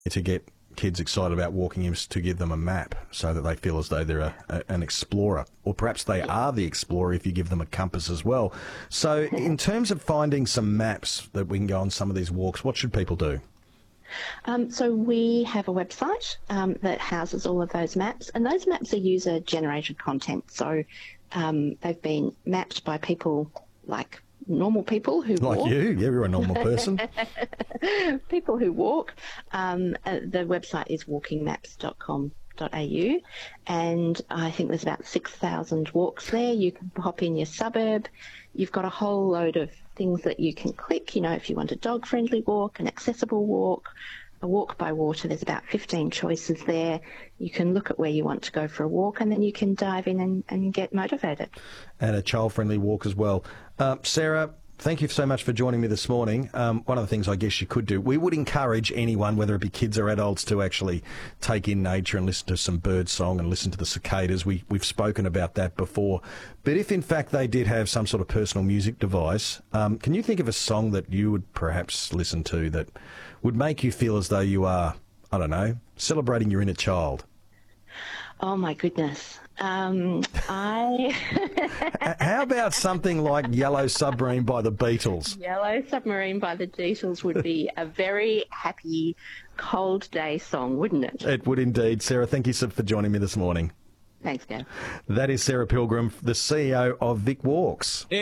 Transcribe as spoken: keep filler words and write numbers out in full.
to get kids excited about walking is to give them a map so that they feel as though they're a, a, an explorer, or perhaps they are the explorer if you give them a compass as well. So in terms of finding some maps that we can go on some of these walks, what should people do? Um, so we have a website um, that houses all of those maps, and those maps are user-generated content. So um, they've been mapped by people like normal people who like walk. you, yeah, you're a normal person. People who walk. Um, uh, the website is walking maps dot com dot a u, and I think there's about six thousand walks there. You can pop in your suburb. You've got a whole load of things that you can click. You know, if you want a dog-friendly walk, an accessible walk, a walk by water, there's about fifteen choices there. You can look at where you want to go for a walk, and then you can dive in and, and get motivated. And a child-friendly walk as well. Uh, Sarah, thank you so much for joining me this morning. Um, one of the things I guess you could do, we would encourage anyone, whether it be kids or adults, to actually take in nature and listen to some bird song and listen to the cicadas. We, we've spoken about that before. But if, in fact, they did have some sort of personal music device, um, can you think of a song that you would perhaps listen to that would make you feel as though you are, I don't know, celebrating your inner child? Oh, my goodness. Um, I... How about something like Yellow Submarine by the Beatles? Yellow Submarine by the Beatles would be a very happy, cold day song, wouldn't it? It would indeed. Sarah, thank you for joining me this morning. Thanks, Gav. That is Sarah Pilgrim, the C E O of Vic Walks.